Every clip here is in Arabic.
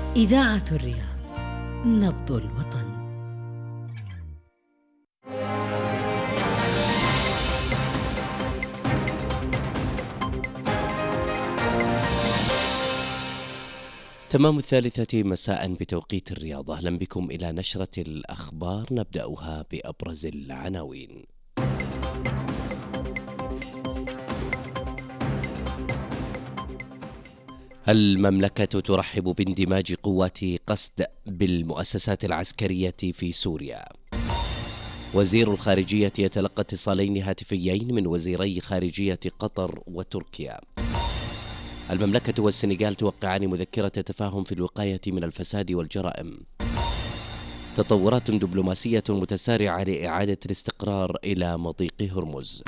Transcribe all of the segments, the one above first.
إذاعة الرياض، نبض الوطن. تمام 3 مساء بتوقيت الرياض. أهلا بكم إلى نشرة الأخبار، نبدأها بأبرز العناوين. المملكة ترحب باندماج قوات قسد بالمؤسسات العسكرية في سوريا. وزير الخارجية يتلقى اتصالين هاتفيين من وزيري خارجية قطر وتركيا. المملكة والسنغال توقعان مذكرة تفاهم في الوقاية من الفساد والجرائم. تطورات دبلوماسية متسارعة لإعادة الاستقرار إلى مضيق هرمز.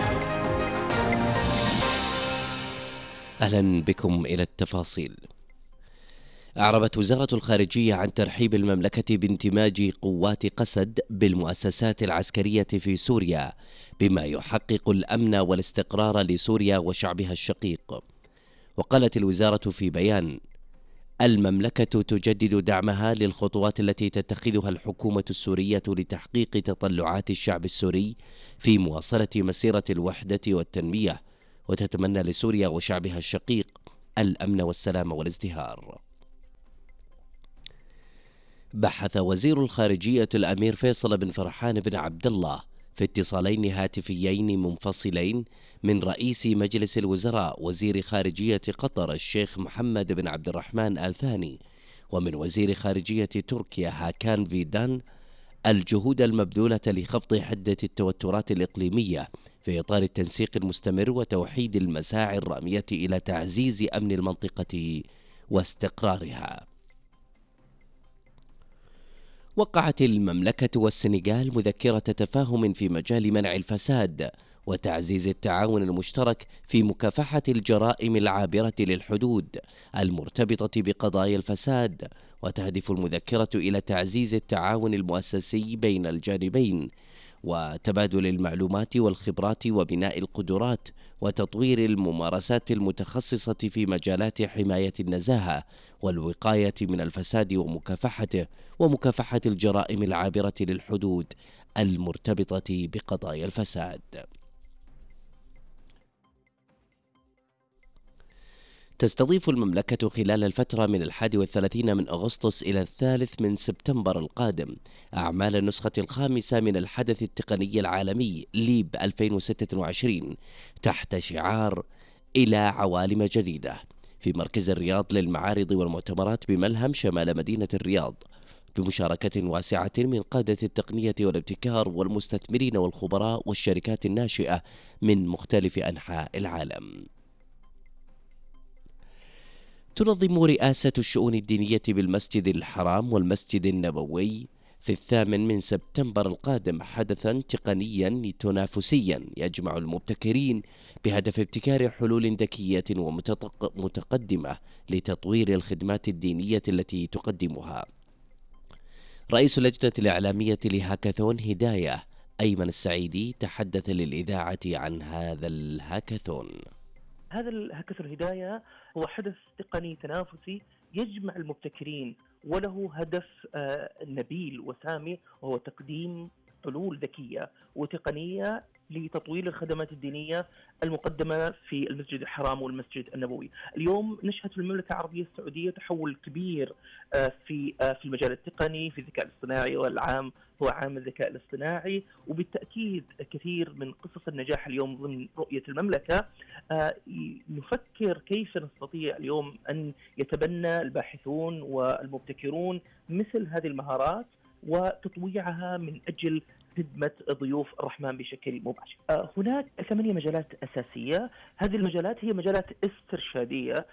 أهلا بكم إلى التفاصيل. أعربت وزارة الخارجية عن ترحيب المملكة باندماج قوات قسد بالمؤسسات العسكرية في سوريا بما يحقق الأمن والاستقرار لسوريا وشعبها الشقيق. وقالت الوزارة في بيان: المملكة تجدد دعمها للخطوات التي تتخذها الحكومة السورية لتحقيق تطلعات الشعب السوري في مواصلة مسيرة الوحدة والتنمية، وتتمنى لسوريا وشعبها الشقيق الأمن والسلام والازدهار. بحث وزير الخارجية الأمير فيصل بن فرحان بن عبد الله في اتصالين هاتفيين منفصلين من رئيس مجلس الوزراء وزير خارجية قطر الشيخ محمد بن عبد الرحمن آل ثاني ومن وزير خارجية تركيا هاكان فيدان الجهود المبذولة لخفض حدة التوترات الإقليمية في إطار التنسيق المستمر وتوحيد المساعي الرامية إلى تعزيز أمن المنطقة واستقرارها. وقعت المملكة والسنغال مذكرة تفاهم في مجال منع الفساد وتعزيز التعاون المشترك في مكافحة الجرائم العابرة للحدود المرتبطة بقضايا الفساد، وتهدف المذكرة إلى تعزيز التعاون المؤسسي بين الجانبين وتبادل المعلومات والخبرات وبناء القدرات وتطوير الممارسات المتخصصة في مجالات حماية النزاهة والوقاية من الفساد ومكافحته ومكافحة الجرائم العابرة للحدود المرتبطة بقضايا الفساد. تستضيف المملكة خلال الفترة من 31 من أغسطس إلى 3 من سبتمبر القادم أعمال النسخة 5 من الحدث التقني العالمي ليب 2026 تحت شعار إلى عوالم جديدة في مركز الرياض للمعارض والمؤتمرات بملهم شمال مدينة الرياض، بمشاركة واسعة من قادة التقنية والابتكار والمستثمرين والخبراء والشركات الناشئة من مختلف أنحاء العالم. تنظم رئاسة الشؤون الدينية بالمسجد الحرام والمسجد النبوي في 8 من سبتمبر القادم حدثا تقنيا تنافسيا يجمع المبتكرين بهدف ابتكار حلول ذكية ومتقدمة لتطوير الخدمات الدينية التي تقدمها. رئيس اللجنة الإعلامية لهاكاثون هداية أيمن السعيدي تحدث للإذاعة عن هذا الهاكاثون. هذا الهاكاثون هداية هو حدث تقني تنافسي يجمع المبتكرين وله هدف نبيل وسامي، وهو تقديم حلول ذكية وتقنية لتطوير الخدمات الدينية المقدمة في المسجد الحرام والمسجد النبوي. اليوم نشهد في المملكة العربية السعودية تحول كبير في المجال التقني، في الذكاء الاصطناعي، والعام هو عام الذكاء الاصطناعي، وبالتأكيد كثير من قصص النجاح اليوم ضمن رؤية المملكة نفكر كيف نستطيع اليوم أن يتبنى الباحثون والمبتكرون مثل هذه المهارات وتطويعها من أجل خدمة ضيوف الرحمن بشكل مباشر. هناك 8 مجالات أساسية. هذه المجالات هي مجالات استرشادية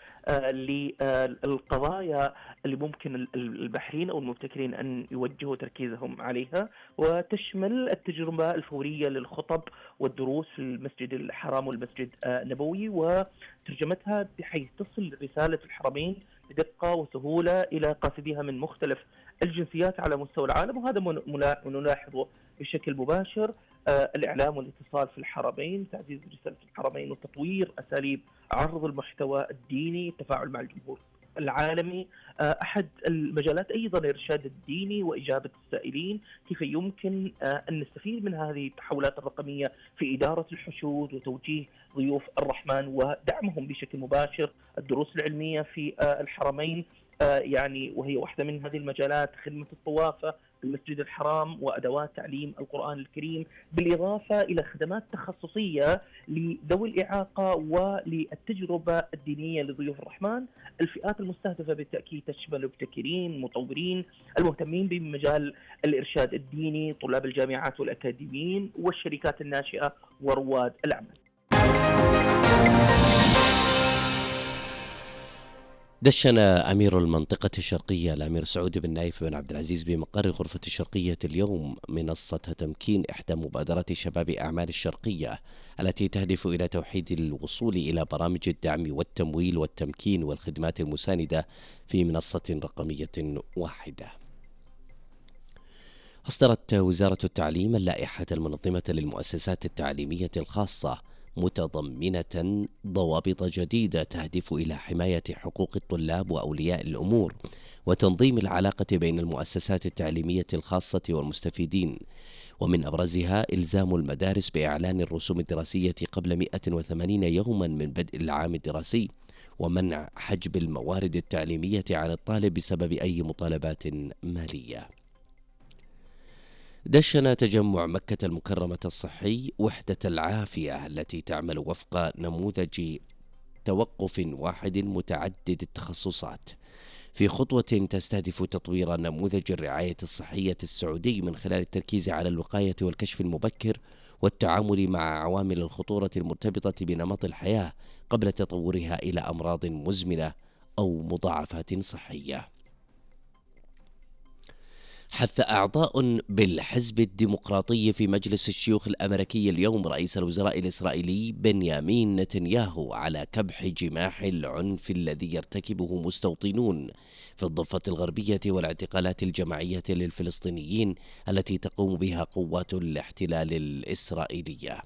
للقضايا اللي ممكن الباحثين أو المبتكرين أن يوجهوا تركيزهم عليها، وتشمل التجربة الفورية للخطب والدروس في المسجد الحرام والمسجد النبوي وترجمتها بحيث تصل رسالة الحرمين بدقة وسهولة إلى قاصديها من مختلف الجنسيات على مستوى العالم. وهذا نلاحظه بشكل مباشر. الإعلام والاتصال في الحرمين، تعزيز رسالة الحرمين، وتطوير أساليب عرض المحتوى الديني، التفاعل مع الجمهور. العالمي. أحد المجالات أيضا الإرشاد الديني وإجابة السائلين، كيف يمكن أن نستفيد من هذه التحولات الرقمية في إدارة الحشود وتوجيه ضيوف الرحمن ودعمهم بشكل مباشر. الدروس العلمية في الحرمين يعني وهي واحدة من هذه المجالات، خدمة الطوافة في المسجد الحرام وأدوات تعليم القرآن الكريم، بالإضافة إلى خدمات تخصصية لذوي الإعاقة وللتجربة الدينية لضيوف الرحمن. الفئات المستهدفة بالتأكيد تشمل مبتكرين، مطورين، المهتمين بمجال الإرشاد الديني، طلاب الجامعات والأكاديميين والشركات الناشئة ورواد الأعمال. دشن أمير المنطقة الشرقية الأمير سعود بن نايف بن عبد العزيز بمقر غرفة الشرقية اليوم منصة تمكين إحدى مبادرات شباب أعمال الشرقية التي تهدف إلى توحيد الوصول إلى برامج الدعم والتمويل والتمكين والخدمات المساندة في منصة رقمية واحدة. أصدرت وزارة التعليم اللائحة المنظمة للمؤسسات التعليمية الخاصة متضمنة ضوابط جديدة تهدف إلى حماية حقوق الطلاب وأولياء الأمور وتنظيم العلاقة بين المؤسسات التعليمية الخاصة والمستفيدين، ومن أبرزها إلزام المدارس بإعلان الرسوم الدراسية قبل 180 يوما من بدء العام الدراسي، ومنع حجب الموارد التعليمية عن الطالب بسبب أي مطالبات مالية. دشن تجمع مكة المكرمة الصحي وحدة العافية التي تعمل وفق نموذج توقف واحد متعدد التخصصات، في خطوة تستهدف تطوير نموذج الرعاية الصحية السعودي من خلال التركيز على الوقاية والكشف المبكر والتعامل مع عوامل الخطورة المرتبطة بنمط الحياة قبل تطورها إلى أمراض مزمنة أو مضاعفات صحية. حث أعضاء بالحزب الديمقراطي في مجلس الشيوخ الأمريكي اليوم رئيس الوزراء الإسرائيلي بنيامين نتنياهو على كبح جماح العنف الذي يرتكبه مستوطنون في الضفة الغربية والاعتقالات الجماعية للفلسطينيين التي تقوم بها قوات الاحتلال الإسرائيلية.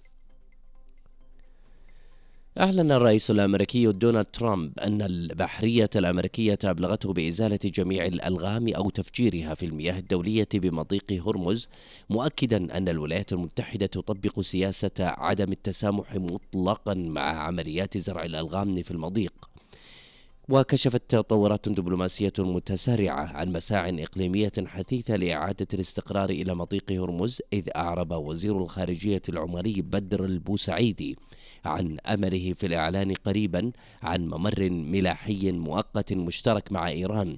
أعلن الرئيس الأمريكي دونالد ترامب أن البحرية الأمريكية أبلغته بإزالة جميع الألغام أو تفجيرها في المياه الدولية بمضيق هرمز، مؤكدا أن الولايات المتحدة تطبق سياسة عدم التسامح مطلقا مع عمليات زرع الألغام في المضيق. وكشفت تطورات دبلوماسية متسارعة عن مساع إقليمية حثيثة لإعادة الاستقرار إلى مضيق هرمز، إذ أعرب وزير الخارجية العماني بدر البوسعيدي عن أمله في الإعلان قريبا عن ممر ملاحي مؤقت مشترك مع إيران،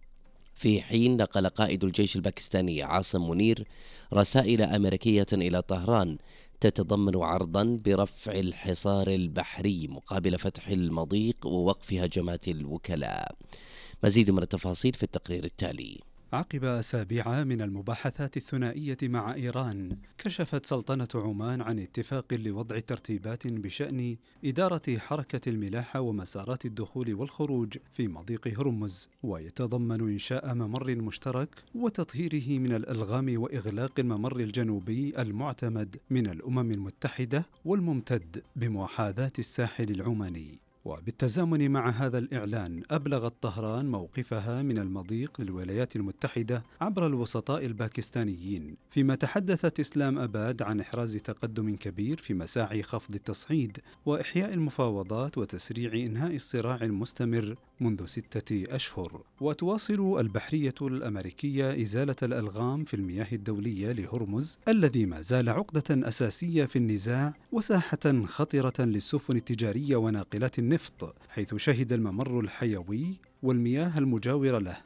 في حين نقل قائد الجيش الباكستاني عاصم منير رسائل أمريكية إلى طهران تتضمن عرضا برفع الحصار البحري مقابل فتح المضيق ووقف هجمات الوكلاء. مزيد من التفاصيل في التقرير التالي. عقب أسابيع من المباحثات الثنائية مع إيران، كشفت سلطنة عمان عن اتفاق لوضع ترتيبات بشأن إدارة حركة الملاحة ومسارات الدخول والخروج في مضيق هرمز، ويتضمن إنشاء ممر مشترك وتطهيره من الألغام وإغلاق الممر الجنوبي المعتمد من الأمم المتحدة والممتد بمحاذاة الساحل العماني. وبالتزامن مع هذا الإعلان، أبلغت طهران موقفها من المضيق للولايات المتحدة عبر الوسطاء الباكستانيين، فيما تحدثت إسلام أباد عن إحراز تقدم كبير في مساعي خفض التصعيد وإحياء المفاوضات وتسريع إنهاء الصراع المستمر منذ 6 أشهر. وتواصل البحرية الأمريكية إزالة الألغام في المياه الدولية لهرمز الذي ما زال عقدة أساسية في النزاع وساحة خطرة للسفن التجارية وناقلات النفط، حيث شهد الممر الحيوي والمياه المجاورة له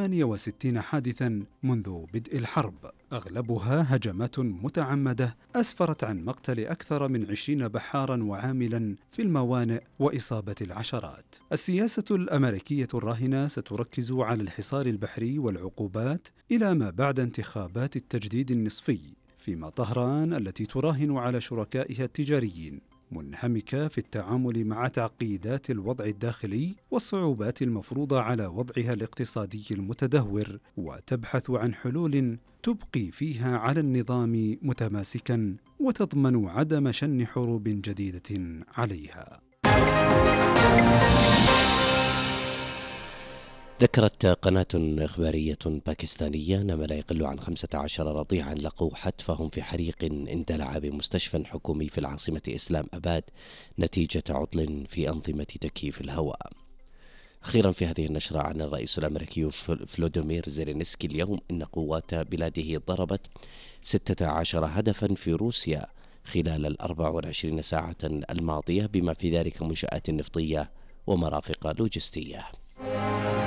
68 حادثا منذ بدء الحرب، أغلبها هجمات متعمدة أسفرت عن مقتل أكثر من 20 بحارا وعاملا في الموانئ وإصابة العشرات. السياسة الأمريكية الراهنة ستركز على الحصار البحري والعقوبات إلى ما بعد انتخابات التجديد النصفي، فيما طهران التي تراهن على شركائها التجاريين منهمكة في التعامل مع تعقيدات الوضع الداخلي والصعوبات المفروضة على وضعها الاقتصادي المتدهور، وتبحث عن حلول تبقي فيها على النظام متماسكا وتضمن عدم شن حروب جديدة عليها. ذكرت قناة إخبارية باكستانية أن ما لا يقل عن 15 رضيعا لقوا حتفهم في حريق اندلع بمستشفى حكومي في العاصمة إسلام أباد نتيجة عطل في أنظمة تكييف الهواء. أخيرا في هذه النشرة عن الرئيس الأمريكي فلوديمير زيلينسكي اليوم أن قوات بلاده ضربت 16 هدفا في روسيا خلال 24 ساعة الماضية، بما في ذلك منشآت نفطية ومرافق لوجستية.